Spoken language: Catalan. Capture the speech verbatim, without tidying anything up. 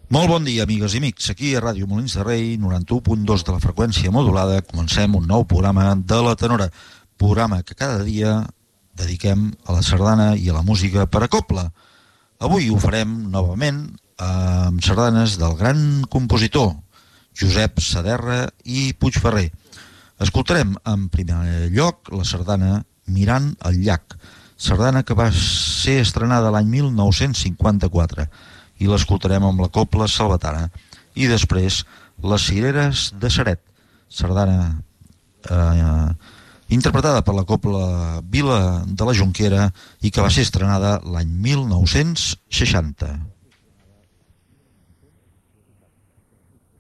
Molt bon dia, amigues i amics. Aquí a Ràdio Molins de Rei, noranta-u punt dos de la freqüència modulada, comencem un nou programa de La Tenora, programa que cada dia dediquem a la sardana i a la música per a cobla. Avui ho farem novament amb sardanes del gran compositor Josep Saderra i Puigferrer. Escoltarem en primer lloc la sardana Mirant el llac, sardana que va ser estrenada l'any mil nou-cents cinquanta-quatre, i l'escoltarem amb la cobla salvatana. I després Les cireres de Ceret, sardana eh, interpretada per la cobla Vila de la Jonquera i que va ser estrenada l'any mil nou-cents seixanta.